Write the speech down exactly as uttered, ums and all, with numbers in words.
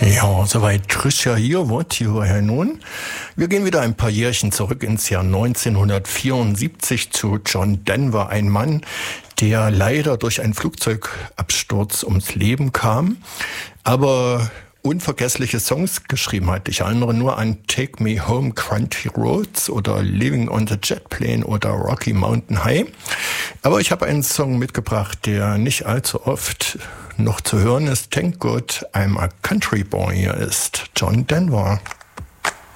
Ja, soweit Trisha Yearwood hierher nun. Wir gehen wieder ein paar Jährchen zurück ins Jahr neunzehnhundertvierundsiebzig zu John Denver, ein Mann, der leider durch einen Flugzeugabsturz ums Leben kam, aber unvergessliche Songs geschrieben hat. Ich erinnere nur an Take Me Home Country Roads oder Living on the Jet Plane oder Rocky Mountain High. Aber ich habe einen Song mitgebracht, der nicht allzu oft noch zu hören ist. Thank God I'm a Country Boy. Hier ist John Denver.